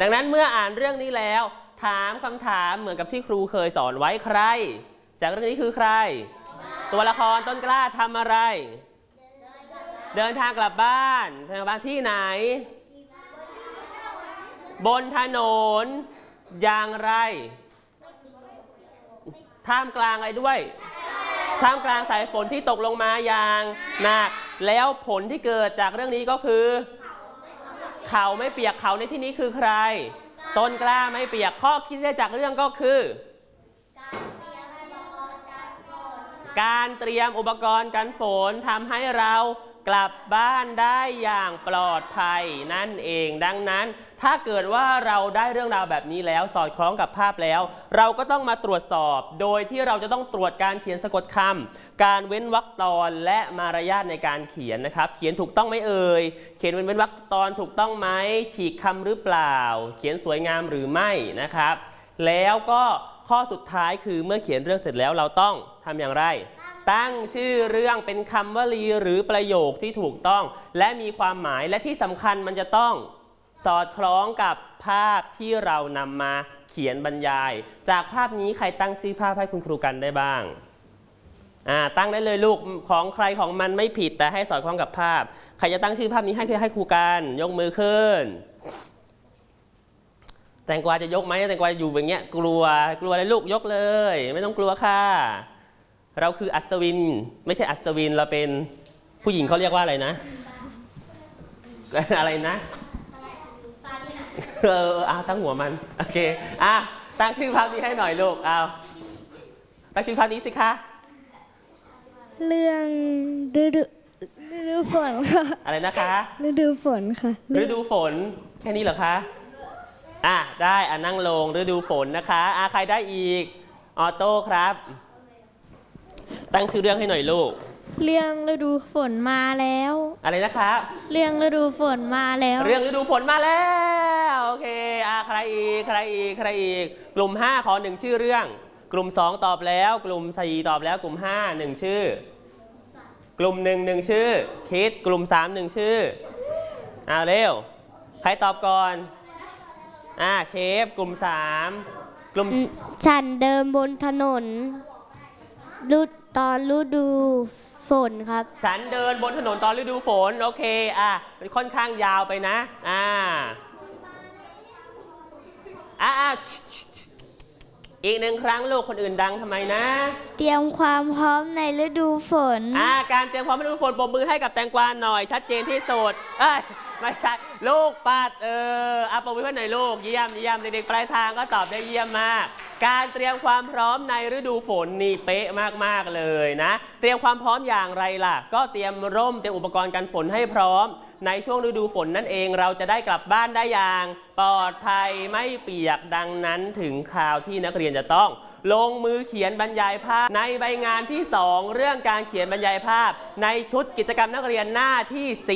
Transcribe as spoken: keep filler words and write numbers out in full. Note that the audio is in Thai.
ดังนั้นเมื่ออ่านเรื่องนี้แล้วถามคำถามเหมือนกับที่ครูเคยสอนไว้ใครจากเรื่องนี้คือใครตัวละครต้นกล้าทำอะไรเดินทางกลับบ้านเดินทางกลับบ้านที่ไหนบนถนนอย่างไรท่ามกลางอะไรด้วยท่ามกลางสายฝนที่ตกลงมาอย่างหนักแล้วผลที่เกิดจากเรื่องนี้ก็คือเขาไม่เปียกเขาในที่นี้คือใครต้นกล้าไม่เปียกข้อคิดได้จากเรื่องก็คือการเตรียมอุปกรณ์กันฝนทำให้เรากลับบ้านได้อย่างปลอดภัยนั่นเองดังนั้นถ้าเกิดว่าเราได้เรื่องราวแบบนี้แล้วสอดคล้องกับภาพแล้วเราก็ต้องมาตรวจสอบโดยที่เราจะต้องตรวจการเขียนสะกดคำการเว้นวรรคตอนและมารยาทในการเขียนนะครับเขียนถูกต้องไหมเอ่ยเขียนเว้นวรรคตอนถูกต้องไหมฉีกคำหรือเปล่าเขียนสวยงามหรือไม่นะครับแล้วก็ข้อสุดท้ายคือเมื่อเขียนเรื่องเสร็จแล้วเราต้องทำอย่างไรตั้งชื่อเรื่องเป็นคำวลีหรือประโยคที่ถูกต้องและมีความหมายและที่สำคัญมันจะต้องสอดคล้องกับภาพที่เรานำมาเขียนบรรยายจากภาพนี้ใครตั้งชื่อภาพให้คุณครูกันได้บ้างอ่าตั้งได้เลยลูกของใครของมันไม่ผิดแต่ให้สอดคล้องกับภาพใครจะตั้งชื่อภาพนี้ให้ให้ครูกันยกมือขึ้นแตงกวาจะยกไหมแตงกวาอยู่อย่างเงี้ยกลัวกลัวอะไรลูกยกเลยไม่ต้องกลัวค่ะเราคืออัศวินไม่ใช่อัศวินเราเป็นผู้หญิงเขาเรียกว่าอะไรนะอะไรนะเออเอาช่างหัวมันโอเคอ่ะตั้งชื่อภาพนี้ให้หน่อยลูกเอาตั้งชื่อภาพนี้สิคะเรื่องฤดูฤดูฝนค่ะอะไรนะคะฤดูฝนค่ะฤดูฝนแค่นี้เหรอคะอ่ะได้อ่ะนั่งลงฤดูฝนนะคะอ่ะใครได้อีกออโต้ครับตั้งชื่อเรื่องให้หน่อยลูกเรื่องฤดูฝนมาแล้วอะไรนะครับเรื่องฤดูฝนมาแล้วเรื่องฤดูฝนมาแล้วโอเคอ่ะใครอีกใครอีกใครอีกกลุ่มห้าขอหนึ่งชื่อเรื่องกลุ่มสองตอบแล้วกลุ่มสี่ตอบแล้วกลุ่มห้าหนึ่งชื่อกลุ่มหนึ่งหนึ่งชื่อคิดกลุ่มสามหนึ่งชื่ออ่าเร็วใครตอบก่อนอ่าเชฟกลุ่มสามกลุ่มฉันเดินบนถนนฤดูตอนฤดูฝนครับฉันเดินบนถนนตอนฤดูฝนโอเคอ่ะเป็นค่อนข้างยาวไปนะอ่าอ่าอีกหนึ่งครั้งลูกคนอื่นดังทำไมนะเตรียมความพร้อมในฤดูฝนอ่าการเตรียมพร้อมในฤดูฝนปรบมือให้กับแตงกวาหน่อยชัดเจนที่สุดเอ้ยไม่ใช่ลูกปัดเอออ่ะปรบมือให้หน่อยลูกเยี่ยมเยี่ยมเด็กๆปลายทางก็ตอบได้เยี่ยมมากการเตรียมความพร้อมในฤดูฝนนี่เป๊ะมากๆเลยนะเตรียมความพร้อมอย่างไรล่ะก็เตรียมร่มเตรียมอุปกรณ์กันฝนให้พร้อมในช่วงฤดูฝนนั่นเองเราจะได้กลับบ้านได้อย่างปลอดภัยไม่เปียกดังนั้นถึงคราวที่นักเรียนจะต้องลงมือเขียนบรรยายภาพในใบงานที่สองเรื่องการเขียนบรรยายภาพในชุดกิจกรรมนักเรียนหน้าที่